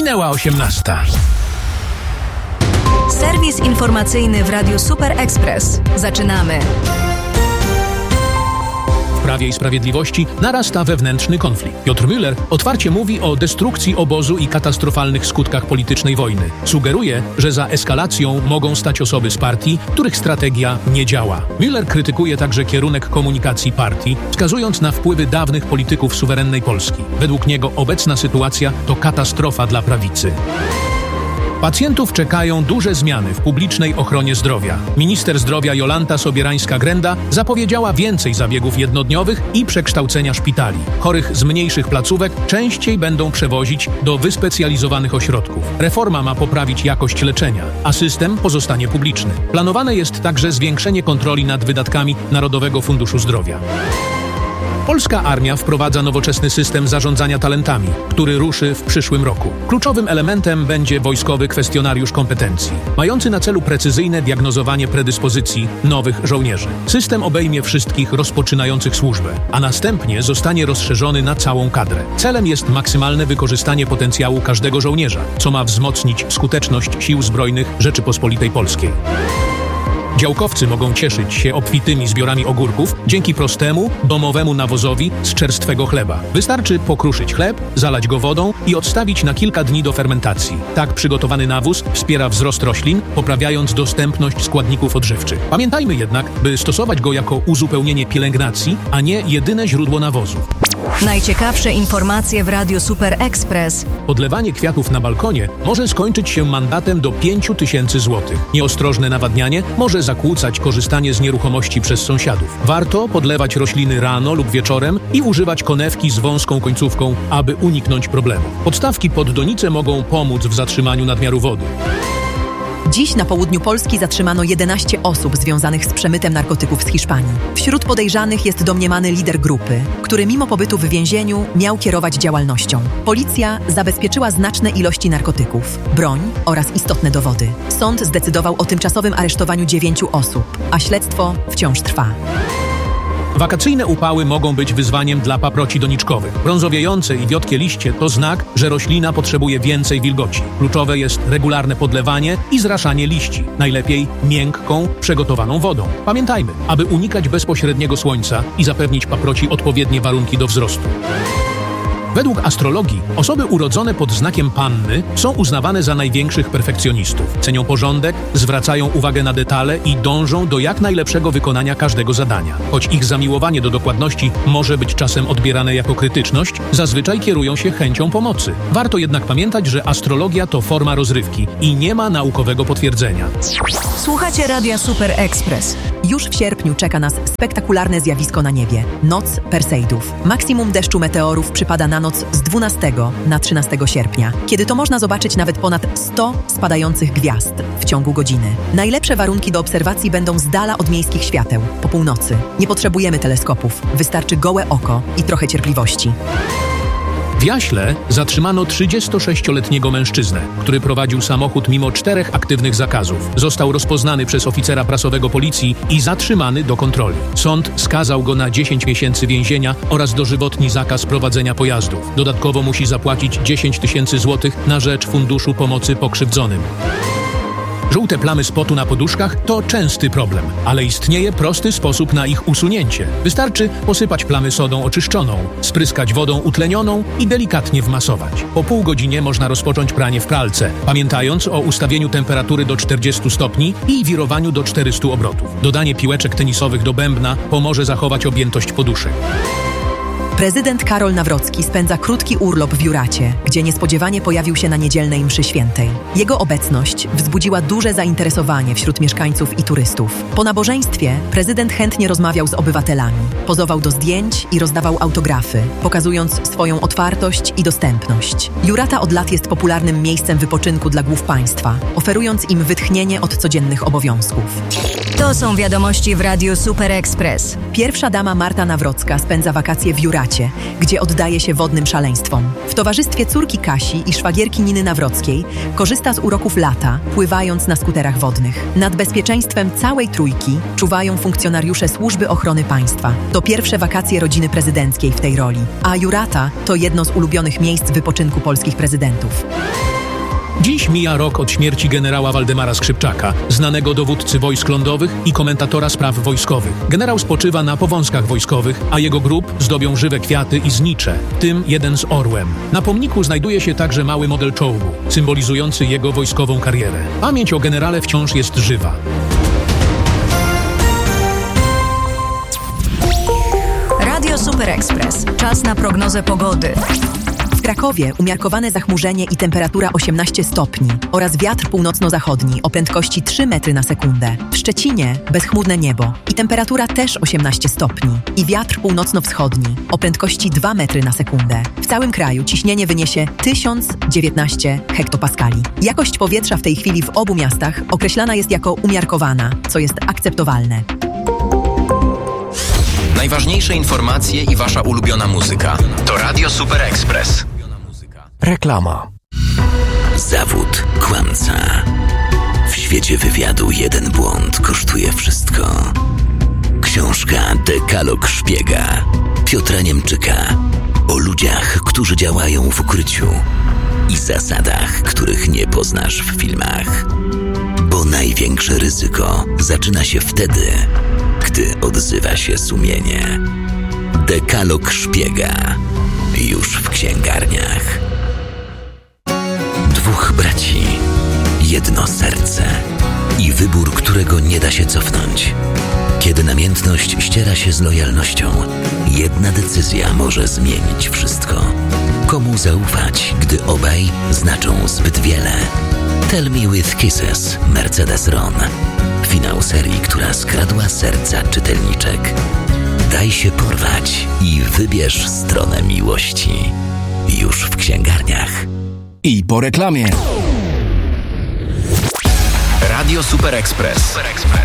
Minęła 18. Serwis informacyjny w Radiu Super Express. Zaczynamy. W Prawie i Sprawiedliwości narasta wewnętrzny konflikt. Piotr Müller otwarcie mówi o destrukcji obozu i katastrofalnych skutkach politycznej wojny. Sugeruje, że za eskalacją mogą stać osoby z partii, których strategia nie działa. Müller krytykuje także kierunek komunikacji partii, wskazując na wpływy dawnych polityków suwerennej Polski. Według niego obecna sytuacja to katastrofa dla prawicy. Pacjentów czekają duże zmiany w publicznej ochronie zdrowia. Minister zdrowia Jolanta Sobierańska-Grenda zapowiedziała więcej zabiegów jednodniowych i przekształcenia szpitali. Chorych z mniejszych placówek częściej będą przewozić do wyspecjalizowanych ośrodków. Reforma ma poprawić jakość leczenia, a system pozostanie publiczny. Planowane jest także zwiększenie kontroli nad wydatkami Narodowego Funduszu Zdrowia. Polska armia wprowadza nowoczesny system zarządzania talentami, który ruszy w przyszłym roku. Kluczowym elementem będzie wojskowy kwestionariusz kompetencji, mający na celu precyzyjne diagnozowanie predyspozycji nowych żołnierzy. System obejmie wszystkich rozpoczynających służbę, a następnie zostanie rozszerzony na całą kadrę. Celem jest maksymalne wykorzystanie potencjału każdego żołnierza, co ma wzmocnić skuteczność Sił Zbrojnych Rzeczypospolitej Polskiej. Działkowcy mogą cieszyć się obfitymi zbiorami ogórków dzięki prostemu, domowemu nawozowi z czerstwego chleba. Wystarczy pokruszyć chleb, zalać go wodą i odstawić na kilka dni do fermentacji. Tak przygotowany nawóz wspiera wzrost roślin, poprawiając dostępność składników odżywczych. Pamiętajmy jednak, by stosować go jako uzupełnienie pielęgnacji, a nie jedyne źródło nawozu. Najciekawsze informacje w Radiu Super Express. Podlewanie kwiatów na balkonie może skończyć się mandatem do 5000 zł. Nieostrożne nawadnianie może zakłócać korzystanie z nieruchomości przez sąsiadów. Warto podlewać rośliny rano lub wieczorem i używać konewki z wąską końcówką, aby uniknąć problemu. Podstawki pod donicę mogą pomóc w zatrzymaniu nadmiaru wody. Dziś na południu Polski zatrzymano 11 osób związanych z przemytem narkotyków z Hiszpanii. Wśród podejrzanych jest domniemany lider grupy, który mimo pobytu w więzieniu miał kierować działalnością. Policja zabezpieczyła znaczne ilości narkotyków, broń oraz istotne dowody. Sąd zdecydował o tymczasowym aresztowaniu 9 osób, a śledztwo wciąż trwa. Wakacyjne upały mogą być wyzwaniem dla paproci doniczkowych. Brązowiejące i wiotkie liście to znak, że roślina potrzebuje więcej wilgoci. Kluczowe jest regularne podlewanie i zraszanie liści. Najlepiej miękką, przygotowaną wodą. Pamiętajmy, aby unikać bezpośredniego słońca i zapewnić paproci odpowiednie warunki do wzrostu. Według astrologii osoby urodzone pod znakiem Panny są uznawane za największych perfekcjonistów. Cenią porządek, zwracają uwagę na detale i dążą do jak najlepszego wykonania każdego zadania. Choć ich zamiłowanie do dokładności może być czasem odbierane jako krytyczność, zazwyczaj kierują się chęcią pomocy. Warto jednak pamiętać, że astrologia to forma rozrywki i nie ma naukowego potwierdzenia. Słuchacie Radia Super Express. Już w sierpniu czeka nas spektakularne zjawisko na niebie – Noc Perseidów. Maksimum deszczu meteorów przypada na noc z 12 na 13 sierpnia, kiedy to można zobaczyć nawet ponad 100 spadających gwiazd w ciągu godziny. Najlepsze warunki do obserwacji będą z dala od miejskich świateł, po północy. Nie potrzebujemy teleskopów, wystarczy gołe oko i trochę cierpliwości. W Jaśle zatrzymano 36-letniego mężczyznę, który prowadził samochód mimo 4 aktywnych zakazów. Został rozpoznany przez oficera prasowego policji i zatrzymany do kontroli. Sąd skazał go na 10 miesięcy więzienia oraz dożywotni zakaz prowadzenia pojazdów. Dodatkowo musi zapłacić 10 000 złotych na rzecz Funduszu Pomocy Pokrzywdzonym. Żółte plamy z potu na poduszkach to częsty problem, ale istnieje prosty sposób na ich usunięcie. Wystarczy posypać plamy sodą oczyszczoną, spryskać wodą utlenioną i delikatnie wmasować. Po pół godzinie można rozpocząć pranie w pralce, pamiętając o ustawieniu temperatury do 40 stopni i wirowaniu do 400 obrotów. Dodanie piłeczek tenisowych do bębna pomoże zachować objętość poduszek. Prezydent Karol Nawrocki spędza krótki urlop w Juracie, gdzie niespodziewanie pojawił się na niedzielnej mszy świętej. Jego obecność wzbudziła duże zainteresowanie wśród mieszkańców i turystów. Po nabożeństwie prezydent chętnie rozmawiał z obywatelami, pozował do zdjęć i rozdawał autografy, pokazując swoją otwartość i dostępność. Jurata od lat jest popularnym miejscem wypoczynku dla głów państwa, oferując im wytchnienie od codziennych obowiązków. To są wiadomości w Radiu Super Express. Pierwsza dama Marta Nawrocka spędza wakacje w Juracie, Juracie, gdzie oddaje się wodnym szaleństwom. W towarzystwie córki Kasi i szwagierki Niny Nawrockiej korzysta z uroków lata, pływając na skuterach wodnych. Nad bezpieczeństwem całej trójki czuwają funkcjonariusze Służby Ochrony Państwa. To pierwsze wakacje rodziny prezydenckiej w tej roli, a Jurata to jedno z ulubionych miejsc wypoczynku polskich prezydentów. Dziś mija rok od śmierci generała Waldemara Skrzypczaka, znanego dowódcy wojsk lądowych i komentatora spraw wojskowych. Generał spoczywa na powązkach wojskowych, a jego grób zdobią żywe kwiaty i znicze, w tym jeden z orłem. Na pomniku znajduje się także mały model czołgu, symbolizujący jego wojskową karierę. Pamięć o generale wciąż jest żywa. Radio Super Express. Czas na prognozę pogody. W Krakowie umiarkowane zachmurzenie i temperatura 18 stopni oraz wiatr północno-zachodni o prędkości 3 metry na sekundę. W Szczecinie bezchmurne niebo i temperatura też 18 stopni i wiatr północno-wschodni o prędkości 2 metry na sekundę. W całym kraju ciśnienie wyniesie 1019 hektopaskali. Jakość powietrza w tej chwili w obu miastach określana jest jako umiarkowana, co jest akceptowalne. Najważniejsze informacje i wasza ulubiona muzyka. To Radio Super Express. Reklama. Zawód kłamca. W świecie wywiadu jeden błąd kosztuje wszystko. Książka Dekalog Szpiega Piotra Niemczyka o ludziach, którzy działają w ukryciu i zasadach, których nie poznasz w filmach. Bo największe ryzyko zaczyna się wtedy, gdy odzywa się sumienie. Dekalog Szpiega. Już w księgarniach. Dwóch braci. Jedno serce. I wybór, którego nie da się cofnąć. Kiedy namiętność ściera się z lojalnością, jedna decyzja może zmienić wszystko. Komu zaufać, gdy obaj znaczą zbyt wiele? Tell Me With Kisses, Mercedes Ron. Finał serii, która skradła serca czytelniczek. Daj się porwać i wybierz stronę miłości. Już w księgarniach. I po reklamie. Radio Super Express.